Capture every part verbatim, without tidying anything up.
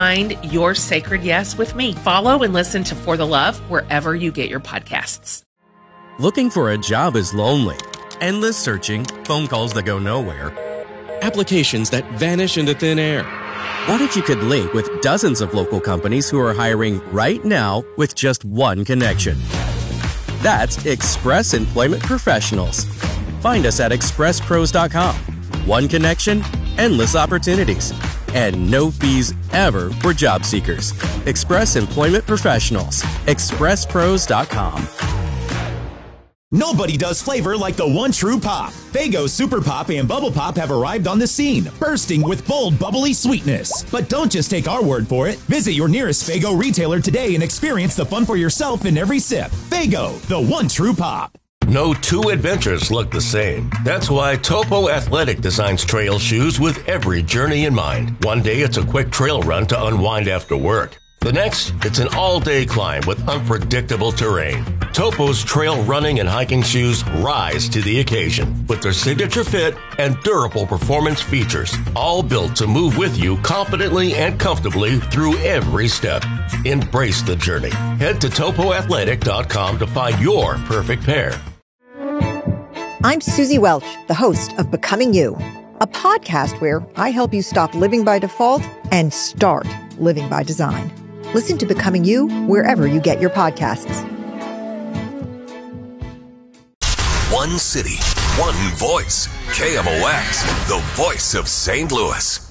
Find your sacred yes with me. Follow and listen to For the Love wherever you get your podcasts. Looking for a job is lonely. Endless searching, phone calls that go nowhere, applications that vanish into thin air. What if you could link with dozens of local companies who are hiring right now with just one connection? That's Express Employment Professionals. Find us at express pros dot com. One connection, endless opportunities, and no fees ever for job seekers. Express Employment Professionals. express pros dot com. Nobody does flavor like the one true pop. Faygo Super Pop and Bubble Pop have arrived on the scene, bursting with bold, bubbly sweetness. But don't just take our word for it. Visit your nearest Faygo retailer today and experience the fun for yourself in every sip. Faygo, the one true pop. No two adventures look the same. That's why Topo Athletic designs trail shoes with every journey in mind. One day it's a quick trail run to unwind after work. The next, it's an all-day climb with unpredictable terrain. Topo's trail running and hiking shoes rise to the occasion with their signature fit and durable performance features, all built to move with you confidently and comfortably through every step. Embrace the journey. Head to topo athletic dot com to find your perfect pair. I'm Susie Welch, the host of Becoming You, a podcast where I help you stop living by default and start living by design. Listen to Becoming You wherever you get your podcasts. One city, one voice. K M O X, the voice of Saint Louis.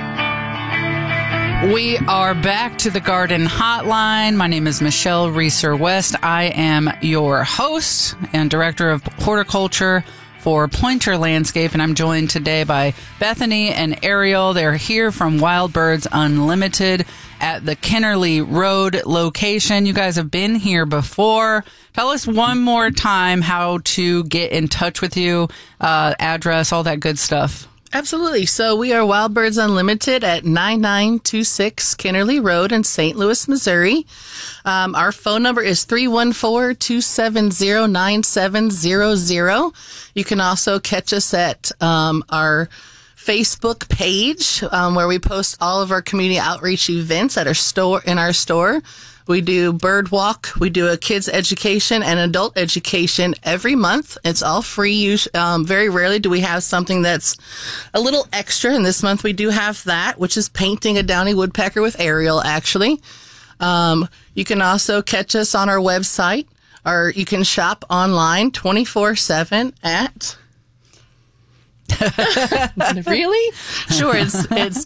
We are back to the Garden Hotline. My name is Michelle Reeser-West. I am your host and director of horticulture for Pointer Landscape, and I'm joined today by Bethany and Ariel. They're here from Wild Birds Unlimited at the Kennerly Road location. You guys have been here before. Tell us one more time how to get in touch with you, uh, address, all that good stuff. Absolutely. So we are Wild Birds Unlimited at nine nine two six Kennerly Road in Saint Louis, Missouri. Um, our phone number is three one four, two seven zero, nine seven zero zero. You can also catch us at um, our Facebook page um, where we post all of our community outreach events at our store in our store. We do bird walk. We do a kids education and adult education every month. It's all free. Um, very rarely do we have something that's a little extra. And this month we do have that, which is painting a downy woodpecker with Ariel, actually. Um, you can also catch us on our website, or you can shop online twenty-four seven at... Really? Sure. It's, it's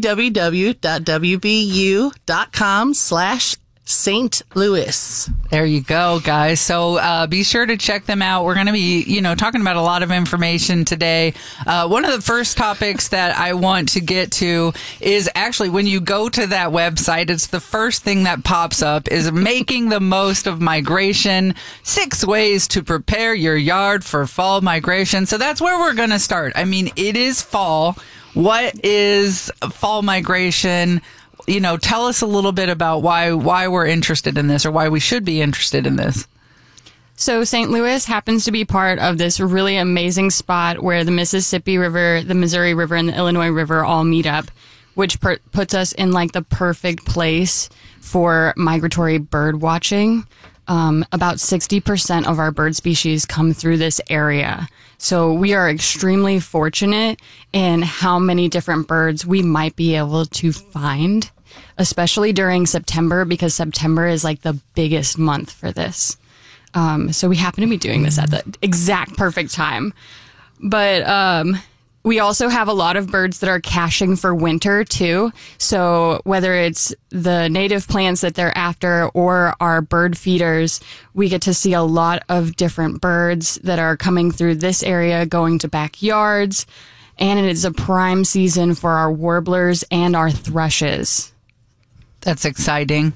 www.wbu.com slash Saint Louis. There you go, guys. So uh, be sure to check them out. We're going to be, you know, talking about a lot of information today. Uh, one of the first topics that I want to get to is actually when you go to that website, it's the first thing that pops up is making the most of migration, six ways to prepare your yard for fall migration. So that's where we're going to start. I mean, it is fall. What is fall migration? You know, tell us a little bit about why why we're interested in this, or why we should be interested in this. So Saint Louis happens to be part of this really amazing spot where the Mississippi River, the Missouri River, and the Illinois River all meet up, which per- puts us in like the perfect place for migratory bird watching. Um, about sixty percent of our bird species come through this area. So we are extremely fortunate in how many different birds we might be able to find, especially during September, because September is like the biggest month for this. Um, so we happen to be doing this at the exact perfect time. But um, we also have a lot of birds that are caching for winter too. So whether it's the native plants that they're after or our bird feeders, we get to see a lot of different birds that are coming through this area, going to backyards. And it is a prime season for our warblers and our thrushes. That's exciting.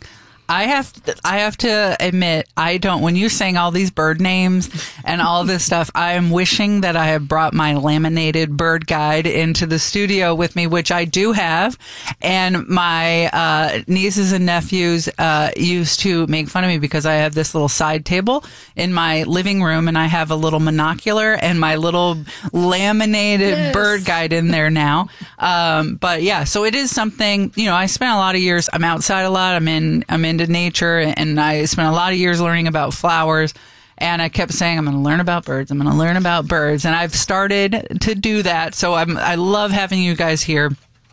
I have to, I have to admit, I don't, when you sang all these bird names and all this stuff, I am wishing that I had brought my laminated bird guide into the studio with me, which I do have. And my uh, nieces and nephews uh, used to make fun of me because I have this little side table in my living room and I have a little monocular and my little laminated yes. bird guide in there now. Um, but yeah, so it is something, you know, I spent a lot of years, I'm outside a lot, I'm in, I'm into nature, and I spent a lot of years learning about flowers, and I kept saying, I'm going to learn about birds, I'm going to learn about birds, and I've started to do that, so I'm, I love having you guys here.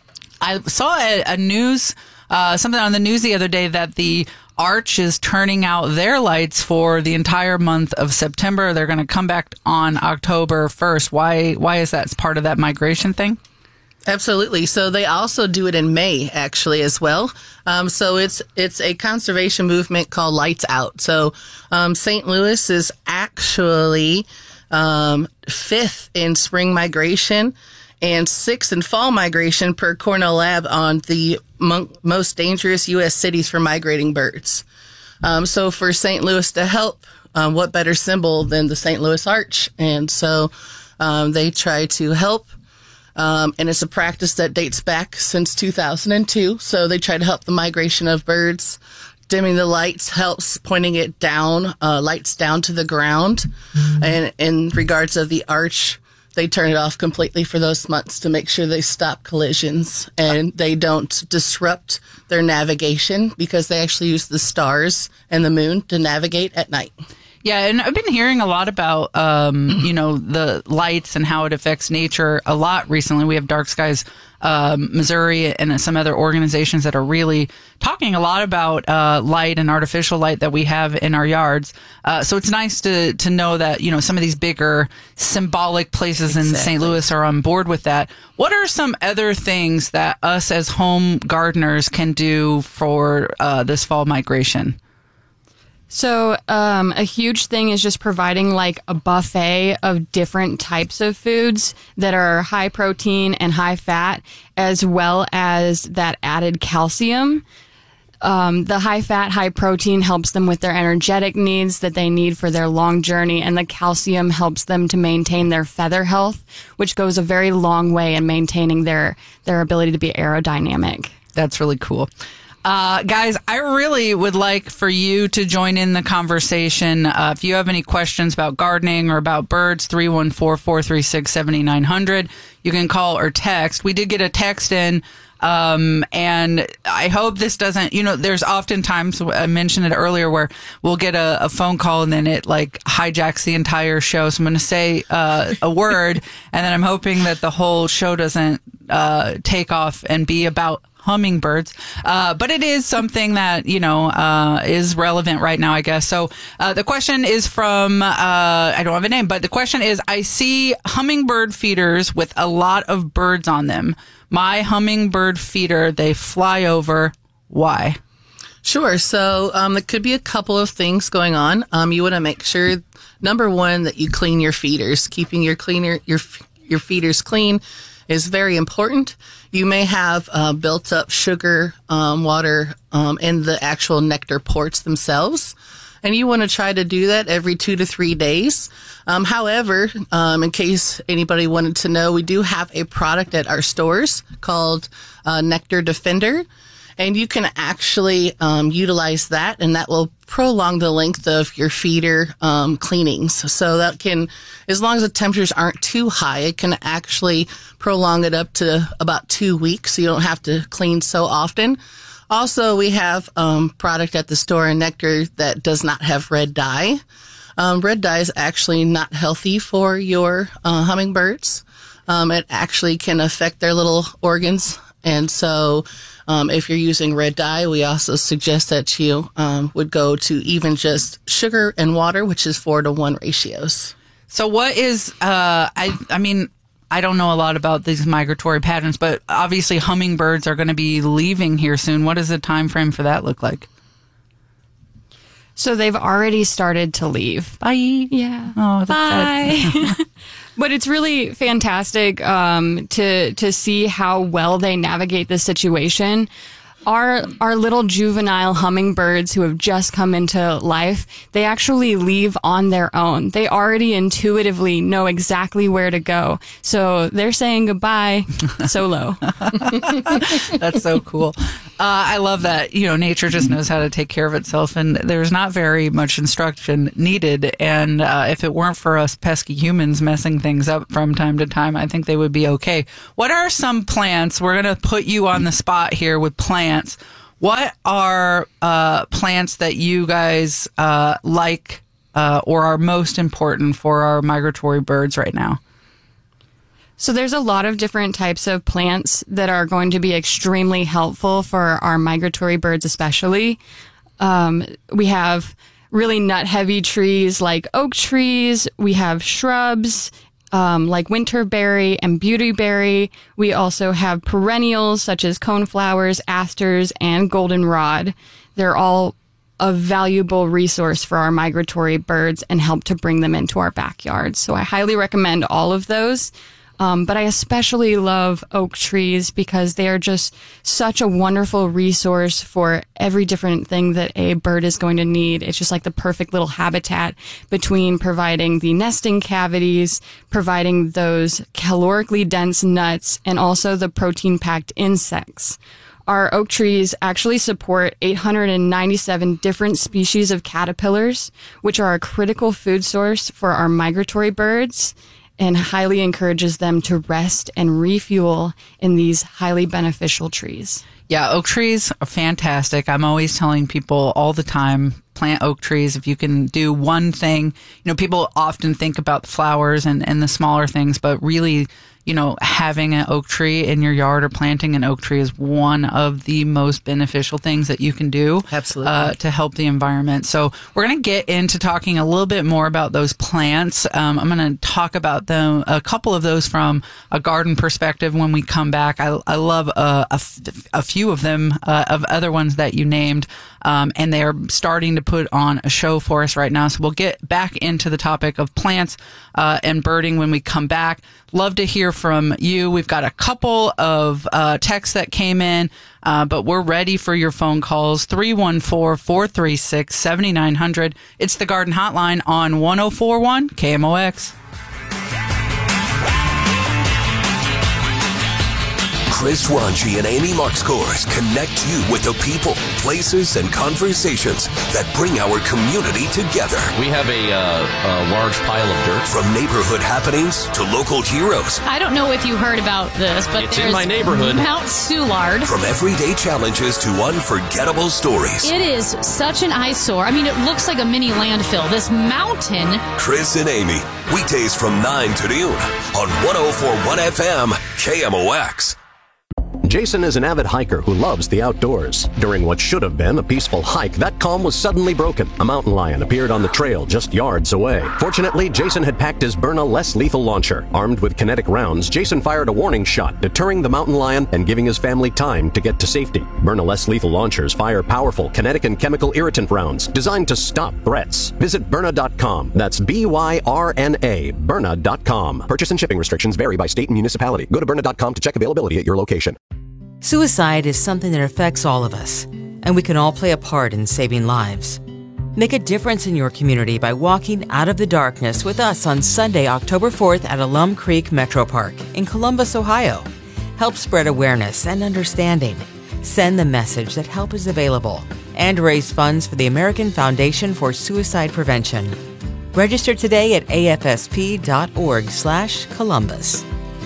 I saw a, a news, uh, something on the news the other day that the Arch is turning out their lights for the entire month of September. They're going to come back on October first. Why, why is that? It's part of that migration thing? Absolutely. So they also do it in May, actually, as well. Um, so it's it's a conservation movement called Lights Out. So um, Saint Louis is actually um, fifth in spring migration and sixth in fall migration per Cornell Lab on the mo- most dangerous U S cities for migrating birds. Um, so for Saint Louis to help, um, what better symbol than the Saint Louis Arch? And so um, they try to help. Um, and it's a practice that dates back since two thousand two. So they try to help the migration of birds. Dimming the lights helps pointing it down, uh, lights down to the ground. Mm-hmm. And in regards of the Arch, they turn it off completely for those months to make sure they stop collisions and they don't disrupt their navigation because they actually use the stars and the moon to navigate at night. Yeah, and I've been hearing a lot about, um, you know, the lights and how it affects nature a lot recently. We have Dark Skies um, Missouri and some other organizations that are really talking a lot about uh, light and artificial light that we have in our yards. Uh, so it's nice to to know that, you know, some of these bigger symbolic places exactly. in Saint Louis are on board with that. What are some other things that us as home gardeners can do for uh, this fall migration? So um, a huge thing is just providing like a buffet of different types of foods that are high protein and high fat, as well as that added calcium. Um, the high fat, high protein helps them with their energetic needs that they need for their long journey, and the calcium helps them to maintain their feather health, which goes a very long way in maintaining their, their ability to be aerodynamic. That's really cool. Uh, guys, I really would like for you to join in the conversation. Uh, if you have any questions about gardening or about birds, three one four, four three six, seven nine zero zero. You can call or text. We did get a text in, um, and I hope this doesn't, you know, there's often times, I mentioned it earlier, where we'll get a, a phone call and then it like hijacks the entire show. So I'm going to say uh, a word, and then I'm hoping that the whole show doesn't uh, take off and be about hummingbirds. Uh, but it is something that, you know, uh, is relevant right now, I guess. So, uh, the question is from, uh, I don't have a name, but the question is, I see hummingbird feeders with a lot of birds on them. My hummingbird feeder, they fly over. Why? Sure. So, um, there could be a couple of things going on. Um, you want to make sure, number one, that you clean your feeders. Keeping your cleaner, your, your feeders clean is very important. You may have uh, built up sugar, um, water, um, in the actual nectar ports themselves. And you want to try to do that every two to three days. Um, however, um, in case anybody wanted to know, we do have a product at our stores called uh, Nectar Defender. And you can actually um, utilize that, and that will prolong the length of your feeder um, cleanings. So that can, as long as the temperatures aren't too high, it can actually prolong it up to about two weeks, so you don't have to clean so often. Also, we have um, product at the store in Nectar that does not have red dye. Um, red dye is actually not healthy for your uh, hummingbirds. Um, it actually can affect their little organs. And so um, if you're using red dye, we also suggest that you um, would go to even just sugar and water, which is four to one ratios. So what is, uh, I, I mean, I don't know a lot about these migratory patterns, but obviously hummingbirds are going to be leaving here soon. What does the time frame for that look like? So they've already started to leave. Bye. Yeah. Oh, that's Bye. But it's really fantastic um, to to see how well they navigate the situation. our our little juvenile hummingbirds who have just come into life, they actually leave on their own. They already intuitively know exactly where to go. So they're saying goodbye solo. That's so cool. Uh, I love that, you know, nature just knows how to take care of itself, and there's not very much instruction needed. And uh, if it weren't for us pesky humans messing things up from time to time, I think they would be okay. What are some plants? We're going to put you on the spot here with plants. What are uh, plants that you guys uh, like uh, or are most important for our migratory birds right now? So there's a lot of different types of plants that are going to be extremely helpful for our migratory birds especially. Um, we have really nut-heavy trees like oak trees. We have shrubs um, like winterberry and beautyberry. We also have perennials such as coneflowers, asters, and goldenrod. They're all a valuable resource for our migratory birds and help to bring them into our backyards. So I highly recommend all of those. Um, but I especially love oak trees because they are just such a wonderful resource for every different thing that a bird is going to need. It's just like the perfect little habitat between providing the nesting cavities, providing those calorically dense nuts, and also the protein-packed insects. Our oak trees actually support eight hundred ninety-seven different species of caterpillars, which are a critical food source for our migratory birds, and highly encourages them to rest and refuel in these highly beneficial trees. Yeah, oak trees are fantastic. I'm always telling people all the time, plant oak trees. If you can do one thing, you know, people often think about the flowers and, and the smaller things, but really, you know, having an oak tree in your yard or planting an oak tree is one of the most beneficial things that you can do. Absolutely. Uh, to help the environment. So we're going to get into talking a little bit more about those plants. Um, I'm going to talk about them, a couple of those from a garden perspective when we come back. I, I love uh, a, f- a few of them, uh, of other ones that you named, um, and they are starting to put on a show for us right now. So we'll get back into the topic of plants uh, and birding when we come back. Love to hear from you. We've got a couple of uh, texts that came in, uh, but we're ready for your phone calls. three one four, four three six, seven nine zero zero. It's the Garden Hotline on one oh four point one K M O X. Chris Ranji and Amy Markscores connect you with the people, places, and conversations that bring our community together. We have a, uh, a large pile of dirt. From neighborhood happenings to local heroes. I don't know if you heard about this, but it's there's in my neighborhood. Mount Soulard. From everyday challenges to unforgettable stories. It is such an eyesore. I mean, it looks like a mini landfill. This mountain. Chris and Amy, weekdays from nine to noon on one oh four point one F M K M O X. Jason is an avid hiker who loves the outdoors. During what should have been a peaceful hike, that calm was suddenly broken. A mountain lion appeared on the trail just yards away. Fortunately, Jason had packed his Byrna less lethal launcher. Armed with kinetic rounds, Jason fired a warning shot, deterring the mountain lion and giving his family time to get to safety. Byrna less lethal launchers fire powerful kinetic and chemical irritant rounds designed to stop threats. Visit Byrna dot com. That's B Y R N A, Byrna dot com. Purchase and shipping restrictions vary by state and municipality. Go to Byrna dot com to check availability at your location. Suicide is something that affects all of us, and we can all play a part in saving lives. Make a difference in your community by walking out of the darkness with us on Sunday, October fourth at Alum Creek Metro Park in Columbus, Ohio. Help spread awareness and understanding. Send the message that help is available and raise funds for the American Foundation for Suicide Prevention. Register today at A F S P dot org slash Columbus.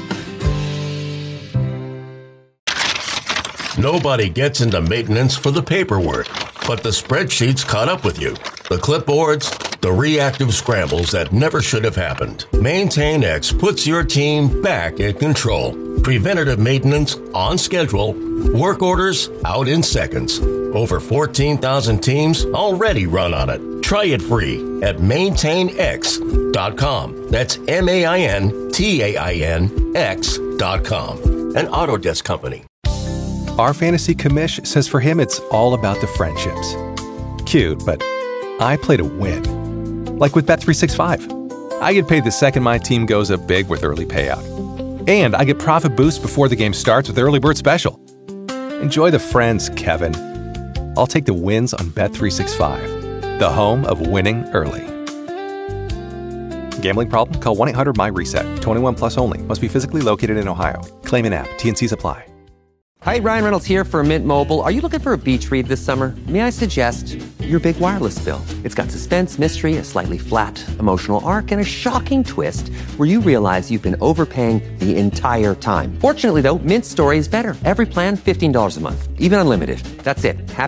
Nobody gets into maintenance for the paperwork, but the spreadsheets caught up with you. The clipboards, the reactive scrambles that never should have happened. MaintainX puts your team back in control. Preventative maintenance on schedule. Work orders out in seconds. Over fourteen thousand teams already run on it. Try it free at maintain x dot com. That's M A I N T A I N X dot com. An Autodesk company. Our fantasy commish says for him it's all about the friendships. Cute, but I play to win. Like with Bet three sixty-five. I get paid the second my team goes up big with early payout. And I get profit boosts before the game starts with Early Bird Special. Enjoy the friends, Kevin. I'll take the wins on Bet three sixty-five, the home of winning early. Gambling problem? Call one eight hundred my reset. twenty-one plus only. Must be physically located in Ohio. Claim in app. T N Cs apply. Hi, Ryan Reynolds here for Mint Mobile. Are you looking for a beach read this summer? May I suggest your big wireless bill? It's got suspense, mystery, a slightly flat, emotional arc, and a shocking twist where you realize you've been overpaying the entire time. Fortunately, though, Mint's story is better. Every plan, fifteen dollars a month. Even unlimited. That's it. Happy